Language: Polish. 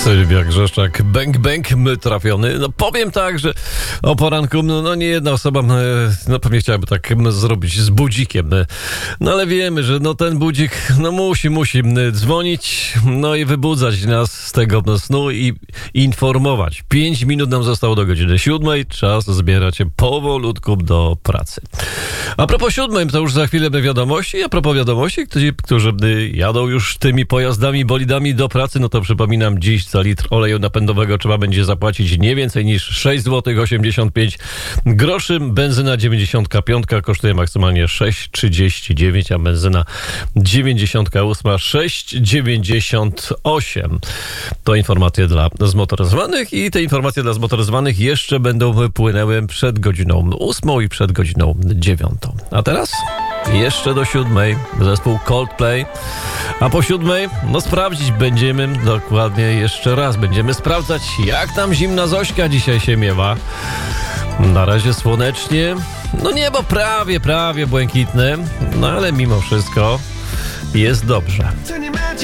Sylwia Grzeszczak, bęk, trafiony. No powiem tak, że o poranku, no nie jedna osoba, no pewnie chciałaby tak zrobić z budzikiem. No ale wiemy, że no ten budzik, no musi dzwonić, no i wybudzać nas z tego snu i informować. 5 minut nam zostało do godziny 7, czas zbierać się powolutku do pracy. A propos 7, to już za chwilę wiadomości, a propos wiadomości, którzy jadą już tymi pojazdami, bolidami do pracy, no to przypominam, dziś za litr oleju napędowego trzeba będzie zapłacić nie więcej niż 6 zł 85 groszy. Benzyna 95 kosztuje maksymalnie 6,39, a benzyna 98 6,98. To informacje dla zmotoryzowanych i te informacje dla zmotoryzowanych jeszcze będą płynęły przed godziną 8 i przed godziną 9. A teraz jeszcze do 7 zespół Coldplay, a po 7 no sprawdzić będziemy dokładnie jeszcze raz. Będziemy sprawdzać, jak tam zimna Zośka dzisiaj się miewa. Na razie słonecznie, no niebo prawie błękitne, no ale mimo wszystko jest dobrze.